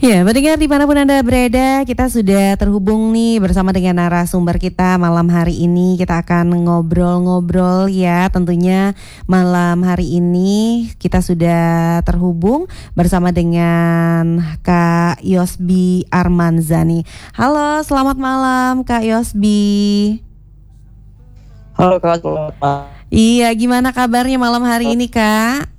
Ya, pendengar dimanapun Anda berada, kita sudah terhubung nih bersama dengan narasumber kita malam hari ini. Kita akan ngobrol-ngobrol ya, tentunya malam hari ini kita sudah terhubung bersama dengan Kak Yosbi Armanzani. Halo, selamat malam Kak Yosbi. Halo Kak, selamat malam. Iya, gimana kabarnya malam hari ini Kak?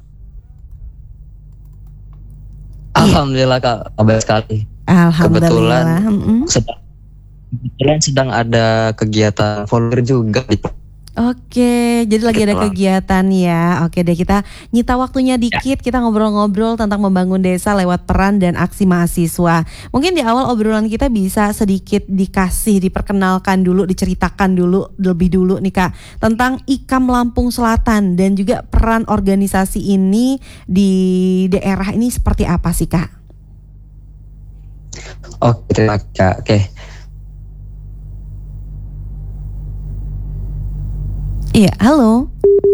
Alhamdulillah Kak, kabar sekali. Alhamdulillah. Kebetulan sedang ada kegiatan volunteer juga di. Oke, jadi lagi ada kegiatan ya. Oke deh, kita nyita waktunya dikit, kita ngobrol-ngobrol tentang membangun desa lewat peran dan aksi mahasiswa. Mungkin di awal obrolan kita bisa sedikit diperkenalkan dulu, diceritakan dulu lebih dulu nih Kak, tentang IKAM Lampung Selatan dan juga peran organisasi ini di daerah ini seperti apa sih Kak? Oke, terima kasih Kak. Oke. Iya, halo.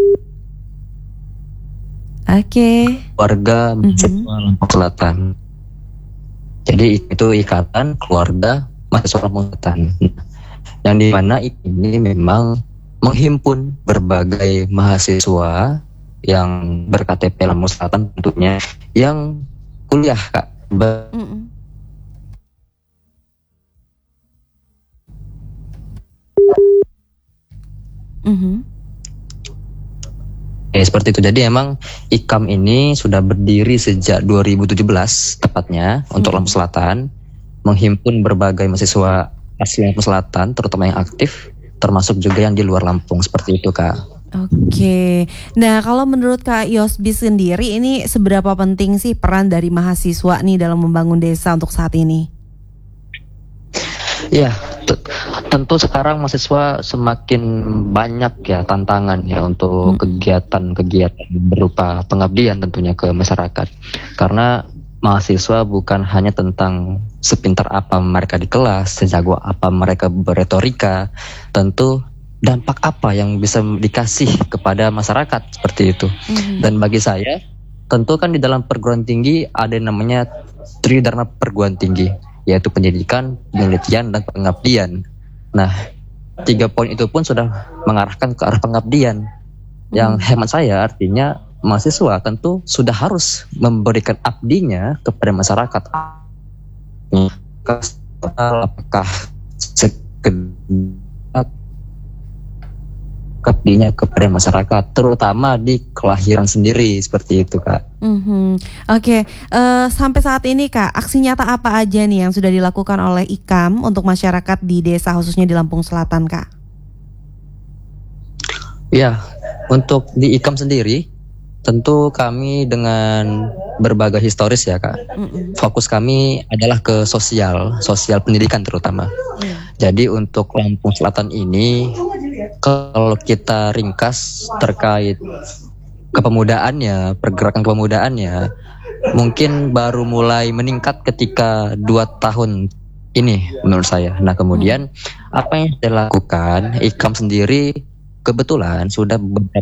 Oke. Warga mahasiswa Lampung Selatan. Jadi itu ikatan keluarga mahasiswa Lampung Selatan. Yang dimana ini memang menghimpun berbagai mahasiswa yang ber-KTP Lampung Selatan tentunya yang kuliah Kak. Seperti itu. Jadi emang IKAM ini sudah berdiri sejak 2017 tepatnya untuk Lampung Selatan, menghimpun berbagai mahasiswa asli Lampung Selatan, terutama yang aktif, termasuk juga yang di luar Lampung, seperti itu Kak. Oke, nah kalau menurut Kak Yosbi sendiri ini seberapa penting sih peran dari mahasiswa nih dalam membangun desa untuk saat ini? Ya, tentu sekarang mahasiswa semakin banyak ya tantangan ya untuk kegiatan-kegiatan berupa pengabdian tentunya ke masyarakat. Karena mahasiswa bukan hanya tentang sepintar apa mereka di kelas, sejago apa mereka berretorika, tentu dampak apa yang bisa dikasih kepada masyarakat seperti itu. Dan bagi saya, tentu kan di dalam perguruan tinggi ada yang namanya tridharma perguruan tinggi, yaitu pendidikan, penelitian, dan pengabdian. Nah, 3 poin itu pun sudah mengarahkan ke arah pengabdian. Yang hemat saya artinya mahasiswa tentu sudah harus memberikan abdinya kepada masyarakat. Apakah abdinya kepada masyarakat, terutama di kelahiran sendiri, seperti itu Kak. Oke, sampai saat ini Kak, aksi nyata apa aja nih yang sudah dilakukan oleh IKAM untuk masyarakat di desa khususnya di Lampung Selatan Kak? Ya, untuk di IKAM sendiri, tentu kami dengan berbagai historis ya Kak. Fokus kami adalah ke sosial pendidikan terutama. Jadi untuk Lampung Selatan ini, kalau kita ringkas terkait kepemudaan pergerakan kepemudaan mungkin baru mulai meningkat ketika 2 tahun ini menurut saya. Nah kemudian apa yang dilakukan IKAM sendiri kebetulan sudah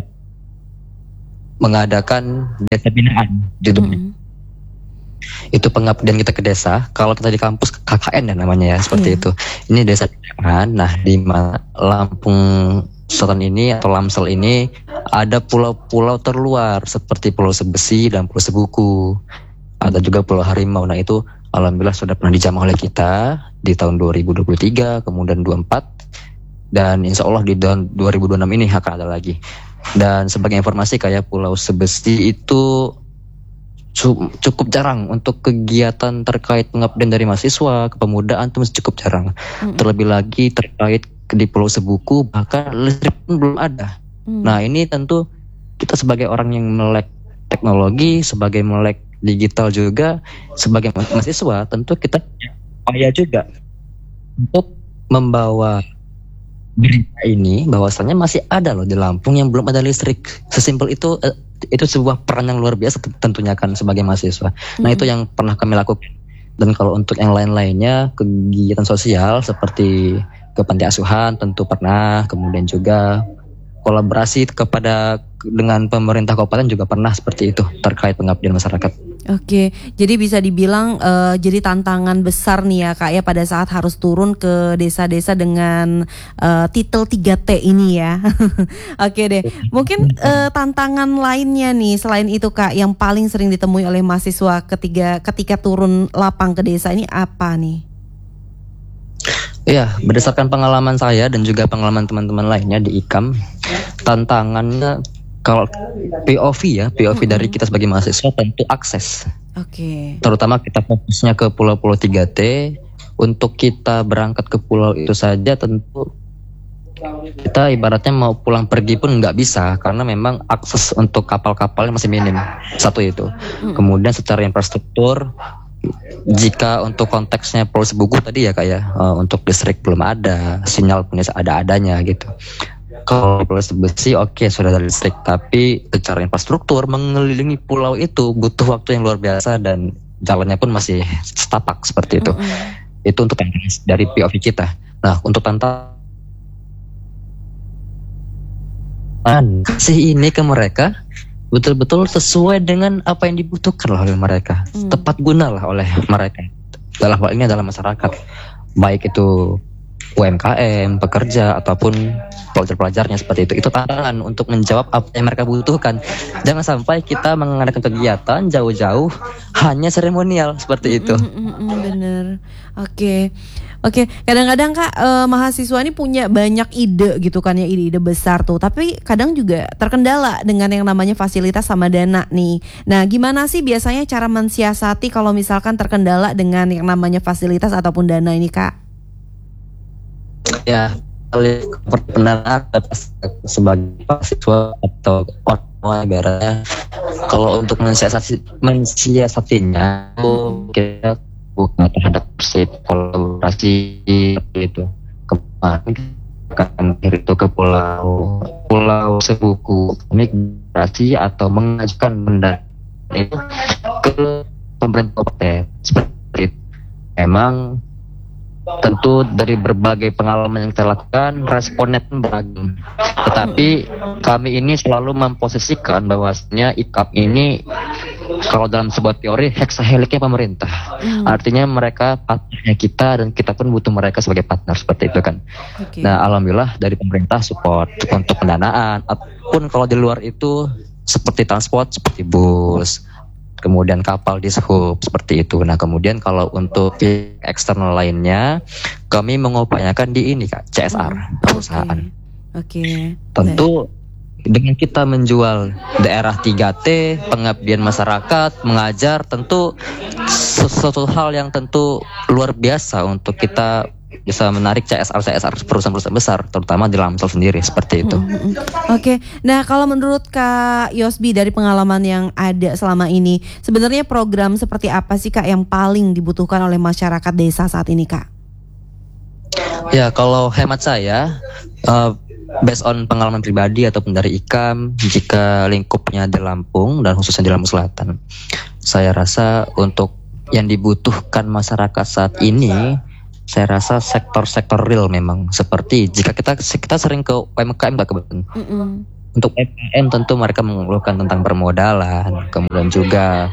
mengadakan desa binaan judulnya. Itu pengabdian kita ke desa. Kalau kita di kampus KKN ya namanya ya, seperti itu. Ini desa binaan. Nah di Lampung Selatan ini atau Lamsel ini ada pulau-pulau terluar seperti Pulau Sebesi dan Pulau Sebuku. Ada juga Pulau Harimau. Nah itu alhamdulillah sudah pernah dijamah oleh kita di tahun 2023, kemudian 2024, dan insya Allah di tahun 2026 ini akan ada lagi. Dan sebagai informasi kayak Pulau Sebesi itu cukup jarang untuk kegiatan terkait pengabdian dari mahasiswa, kepemudaan itu masih cukup jarang. Terlebih lagi terkait di Pulau Sebuku bahkan listrik pun belum ada. Nah ini tentu kita sebagai orang yang melek teknologi, sebagai melek digital juga, sebagai mahasiswa tentu kita upaya juga untuk membawa berita ini bahwasannya masih ada loh di Lampung yang belum ada listrik. Sesimpel itu sebuah peran yang luar biasa tentunya kan sebagai mahasiswa. Nah itu yang pernah kami lakukan. Dan kalau untuk yang lain-lainnya kegiatan sosial seperti ke panti asuhan tentu pernah, kemudian juga kolaborasi dengan pemerintah kabupaten juga pernah seperti itu terkait pengabdian masyarakat. Oke, jadi bisa dibilang jadi tantangan besar nih ya Kak ya pada saat harus turun ke desa-desa dengan titel 3T ini ya. Oke deh, mungkin tantangan lainnya nih selain itu Kak yang paling sering ditemui oleh mahasiswa ketika turun lapang ke desa ini apa nih? Ya, berdasarkan pengalaman saya dan juga pengalaman teman-teman lainnya di IKAM, tantangannya kalau POV dari kita sebagai mahasiswa tentu akses. Oke. Terutama kita fokusnya ke pulau-pulau 3T. Untuk kita berangkat ke pulau itu saja tentu kita ibaratnya mau pulang pergi pun nggak bisa karena memang akses untuk kapal-kapalnya masih minim. Satu itu. Kemudian secara infrastruktur, jika untuk konteksnya Pulau Sebugu tadi ya kayak untuk listrik belum ada, sinyal pun ada-adanya gitu. Kalau Pulau Sebesi oke, sudah ada listrik, tapi secara infrastruktur mengelilingi pulau itu butuh waktu yang luar biasa dan jalannya pun masih setapak seperti itu. Itu untuk tantangan dari POV kita. Nah, untuk tantangan kasih ini ke mereka betul-betul sesuai dengan apa yang dibutuhkan oleh mereka, tepat guna lah oleh mereka. Dalam hal ini adalah masyarakat, baik itu UMKM, pekerja ataupun pelajar-pelajarnya seperti itu. Itu tantangan untuk menjawab apa yang mereka butuhkan. Jangan sampai kita mengadakan kegiatan jauh-jauh hanya seremonial seperti itu. Bener. Oke. Kadang-kadang Kak mahasiswa ini punya banyak ide gitu kan ya, ide-ide besar tuh. Tapi kadang juga terkendala dengan yang namanya fasilitas sama dana nih. Nah, gimana sih biasanya cara mensiasati kalau misalkan terkendala dengan yang namanya fasilitas ataupun dana ini Kak? Ya, benar sebagai mahasiswa atau orang ibaratnya kalau untuk mensiasatinya kita bukan terhadap kolaborasi itu kemarin kan itu ke pulau Sebuku migrasi atau mengajukan benda itu ke pemerintah kabupaten seperti itu. Emang tentu dari berbagai pengalaman yang kita lakukan responnya pun beragam. Tetapi kami ini selalu memposisikan bahwasanya IKAP ini kalau dalam sebuah teori heksaheliknya pemerintah. Artinya mereka partnernya kita dan kita pun butuh mereka sebagai partner seperti itu kan. Nah, alhamdulillah dari pemerintah support untuk pendanaan ataupun kalau di luar itu seperti transport seperti bus, kemudian kapal di sub seperti itu. Nah, kemudian kalau untuk eksternal lainnya kami mengupayakan di ini Kak, CSR perusahaan. Tentu dengan kita menjual daerah 3T, pengabdian masyarakat, mengajar, tentu sesuatu hal yang tentu luar biasa untuk kita bisa menarik CSR perusahaan-perusahaan besar, terutama di Lamsel sendiri seperti itu. Nah kalau menurut Kak Yosbi dari pengalaman yang ada selama ini, sebenarnya program seperti apa sih Kak yang paling dibutuhkan oleh masyarakat desa saat ini Kak? Ya kalau hemat saya, based on pengalaman pribadi ataupun dari IKAM, jika lingkupnya di Lampung dan khususnya di Lampung Selatan, saya rasa untuk yang dibutuhkan masyarakat saat ini, saya rasa sektor-sektor real memang seperti jika kita sering ke UMKM Kak kebetulan. Untuk UMKM tentu mereka mengeluhkan tentang permodalan, kemudian juga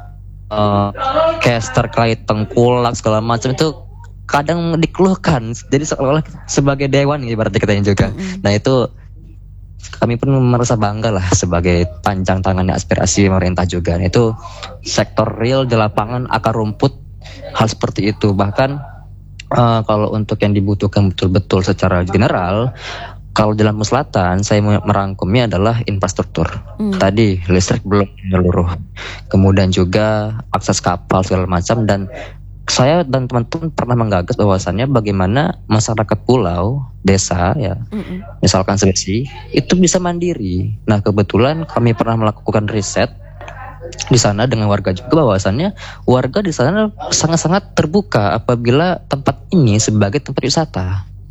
cash terkait tengkulak segala macam itu kadang dikeluhkan. Jadi seolah-olah sebagai dewan ibaratnya kita juga. Nah itu kami pun merasa bangga lah sebagai panjang tangannya aspirasi pemerintah juga. Nah, itu sektor real di lapangan akar rumput hal seperti itu. Bahkan kalau untuk yang dibutuhkan betul-betul secara general, kalau di Lampung Selatan saya merangkumnya adalah infrastruktur. Tadi listrik belum menyeluruh, kemudian juga akses kapal segala macam, dan saya dan teman-teman pernah menggagas bahwasannya bagaimana masyarakat pulau, desa ya, misalkan Sebesi, itu bisa mandiri. Nah kebetulan kami pernah melakukan riset di sana dengan warga juga bahwasannya warga di sana sangat-sangat terbuka apabila tempat ini sebagai tempat wisata.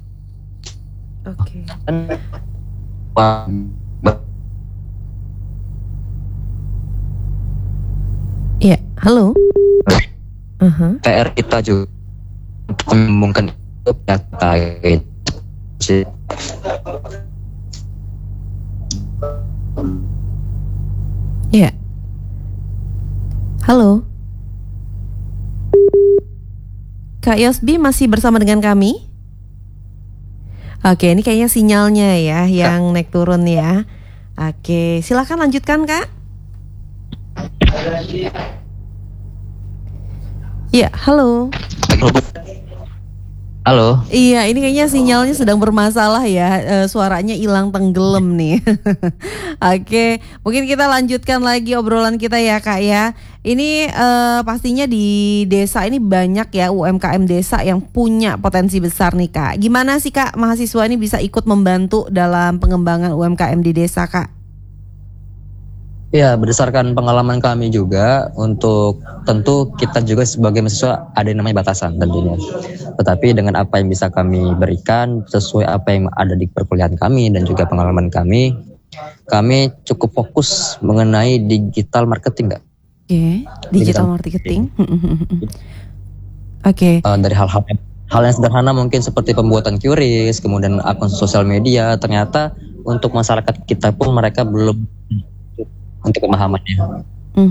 Ya, halo. PR kita juga untuk menyambungkan itu terkait ya. Halo. Kak Yosbi masih bersama dengan kami? Oke, ini kayaknya sinyalnya ya yang naik turun ya. Oke, silakan lanjutkan Kak. Ya, halo. Halo. Iya, ini kayaknya sinyalnya sedang bermasalah ya, suaranya hilang tenggelam nih. Oke, mungkin kita lanjutkan lagi obrolan kita ya Kak ya. Ini pastinya di desa ini banyak ya UMKM desa yang punya potensi besar nih Kak. Gimana sih Kak mahasiswa ini bisa ikut membantu dalam pengembangan UMKM di desa Kak? Ya, berdasarkan pengalaman kami juga, untuk tentu kita juga sebagai mahasiswa ada yang namanya batasan tentunya. Tetapi dengan apa yang bisa kami berikan sesuai apa yang ada di perkuliahan kami dan juga pengalaman kami cukup fokus mengenai digital marketing, Kak. Oke, digital marketing. Oke. Dari hal yang sederhana mungkin seperti pembuatan QRIS, kemudian akun sosial media, ternyata untuk masyarakat kita pun mereka belum untuk pemahamannya.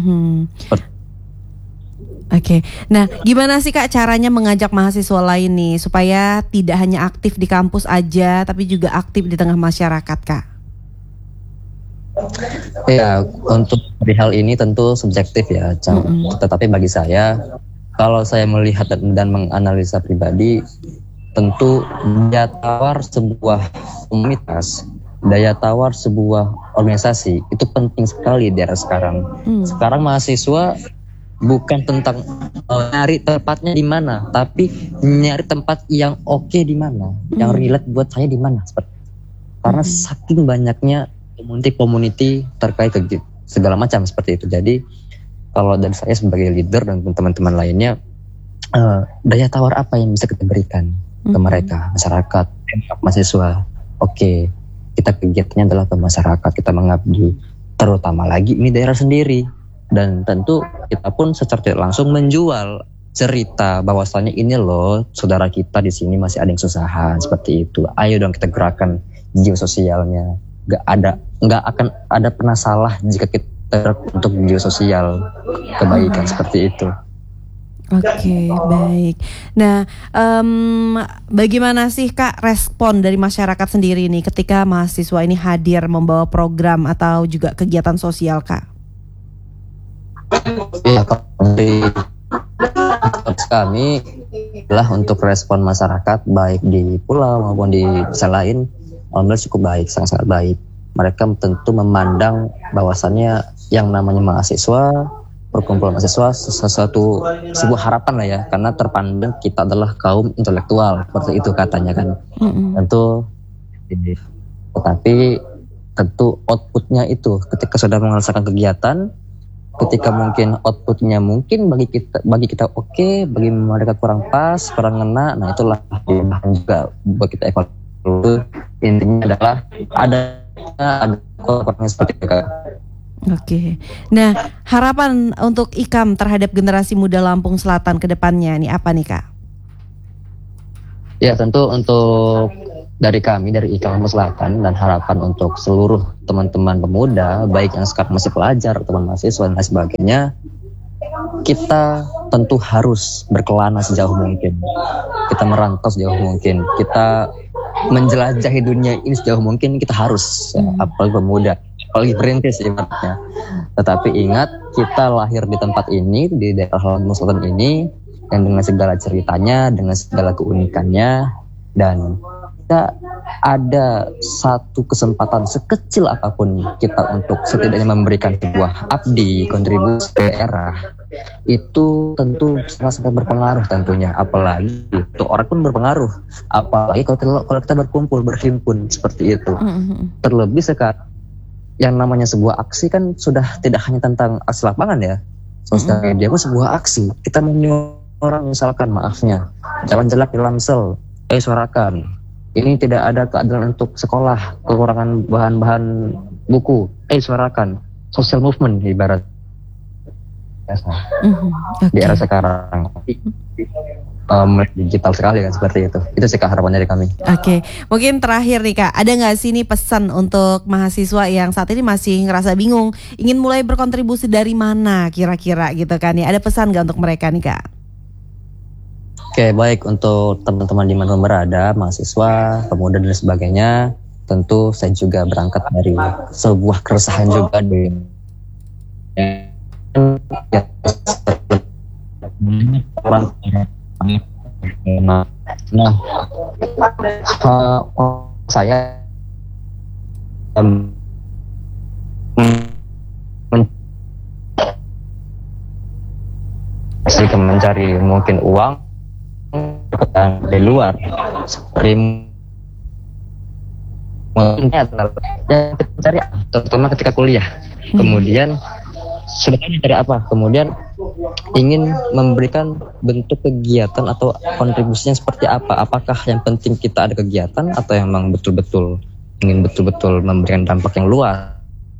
Oke. Nah, gimana sih Kak caranya mengajak mahasiswa lain nih supaya tidak hanya aktif di kampus aja, tapi juga aktif di tengah masyarakat, Kak? Ya, untuk di hal ini tentu subjektif ya, tetapi bagi saya, kalau saya melihat dan menganalisa pribadi, tentu daya tawar sebuah komunitas, daya tawar sebuah organisasi itu penting sekali di era sekarang. Sekarang mahasiswa bukan tentang nyari tempatnya di mana, tapi nyari tempat yang oke di mana, yang relate buat saya di mana. Karena saking banyaknya community terkait segala macam seperti itu. Jadi kalau dari saya sebagai leader dan teman-teman lainnya, daya tawar apa yang bisa kita berikan ke mereka, masyarakat, mahasiswa. Oke, kita kegiatannya adalah ke masyarakat, kita mengabdi, terutama lagi ini daerah sendiri, dan tentu kita pun secara tidak langsung menjual cerita bahwasannya ini loh saudara kita di sini masih ada yang kesusahan seperti itu. Ayo dong kita gerakan jiwa sosialnya. Nggak akan ada pernah salah jika kita untuk jiwa sosial kebaikan seperti itu. Oke, baik. Nah, bagaimana sih Kak respon dari masyarakat sendiri nih ketika mahasiswa ini hadir membawa program atau juga kegiatan sosial Kak? Ya, dari kami adalah untuk respon masyarakat baik di pulau maupun di desa lain, alhamdulillah cukup baik, sangat-sangat baik. Mereka tentu memandang bahwasannya yang namanya mahasiswa, perkumpulan mahasiswa sebuah harapan lah ya, karena terpandang kita adalah kaum intelektual seperti itu katanya kan. Tentu, tetapi tentu outputnya itu ketika sudah melaksanakan kegiatan, ketika mungkin outputnya mungkin bagi kita oke, bagi mereka kurang pas, kurang ngena, nah itulah bahan juga buat kita evaluasi. Intinya adalah ada kekurangan seperti itu. Oke. Nah, harapan untuk IKAM terhadap generasi muda Lampung Selatan ke depannya ini apa nih Kak? Ya, tentu untuk dari kami, dari IKAM Lampung Selatan, dan harapan untuk seluruh teman-teman pemuda, baik yang sekarang masih pelajar, teman mahasiswa dan lain sebagainya, kita tentu harus berkelana sejauh mungkin. Kita merantau sejauh mungkin. Kita menjelajahi dunia ini sejauh mungkin, kita harus, ya, apalagi pemuda, apalagi perintis ibaratnya. Tetapi ingat, kita lahir di tempat ini, di daerah Lampung Selatan ini, yang dengan segala ceritanya, dengan segala keunikannya, dan kita ada satu kesempatan sekecil apapun kita untuk setidaknya memberikan sebuah abdi, kontribusi ke daerah, itu tentu sangat-sangat berpengaruh tentunya. Apalagi itu orang pun berpengaruh, apalagi kalau kita berkumpul, berhimpun seperti itu. Terlebih sekarang yang namanya sebuah aksi kan sudah tidak hanya tentang aksi lapangan ya, sosial media pun sebuah aksi. Kita menyuruh orang, misalkan maafnya jalan jelek di Lamsel, suarakan ini tidak ada keadilan untuk sekolah, kekurangan bahan-bahan buku, suarakan social movement ibarat. di era sekarang. Digital sekali kan seperti itu. Itu sih Kak harapan dari kami. Oke, mungkin terakhir nih Kak, ada nggak sih nih pesan untuk mahasiswa yang saat ini masih ngerasa bingung, ingin mulai berkontribusi dari mana kira-kira gitu kan ya? Ada pesan nggak untuk mereka nih Kak? Oke, baik untuk teman-teman di mana berada, mahasiswa, pemuda dan sebagainya, tentu saya juga berangkat dari sebuah keresahan juga di orang. Saya mencari mungkin uang di luar seperti mencari terutama ketika kuliah, kemudian sudah mencari apa, kemudian ingin memberikan bentuk kegiatan atau kontribusinya seperti apa, apakah yang penting kita ada kegiatan atau yang memang betul-betul ingin betul-betul memberikan dampak yang luas.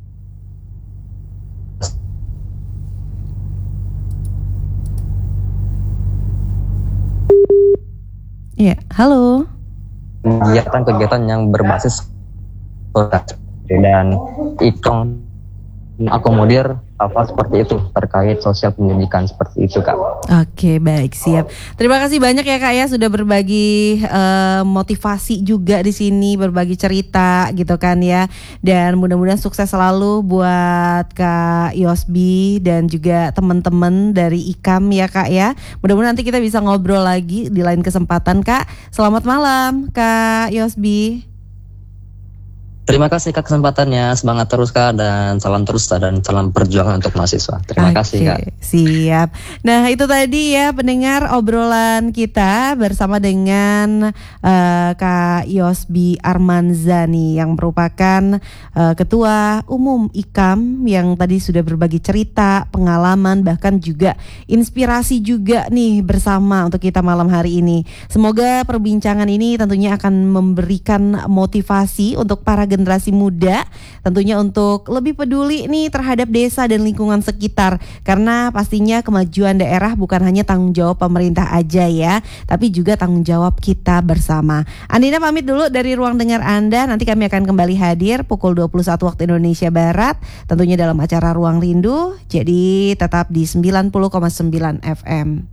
Iya, halo. Kegiatan-kegiatan yang berbasis dan ikon akomodir hal seperti itu terkait sosial pendidikan seperti itu Kak. Oke, baik, siap. Terima kasih banyak ya Kak ya sudah berbagi motivasi juga di sini, berbagi cerita gitu kan ya. Dan mudah-mudahan sukses selalu buat Kak Yosbi dan juga teman-teman dari IKAM ya Kak ya. Mudah-mudahan nanti kita bisa ngobrol lagi di lain kesempatan Kak. Selamat malam Kak Yosbi. Terima kasih Kak kesempatannya, semangat terus Kak dan salam terus dan salam perjuangan untuk mahasiswa. Terima kasih Kak. Siap. Nah itu tadi ya pendengar obrolan kita bersama dengan Kak Yosbi Armanzani yang merupakan Ketua Umum IKAM yang tadi sudah berbagi cerita, pengalaman bahkan juga inspirasi juga nih bersama untuk kita malam hari ini. Semoga perbincangan ini tentunya akan memberikan motivasi untuk para generasi muda tentunya untuk lebih peduli nih terhadap desa dan lingkungan sekitar, karena pastinya kemajuan daerah bukan hanya tanggung jawab pemerintah aja ya, tapi juga tanggung jawab kita bersama. Andina pamit dulu dari ruang dengar Anda, nanti kami akan kembali hadir pukul 21 waktu Indonesia Barat tentunya dalam acara Ruang Rindu, jadi tetap di 90,9 FM.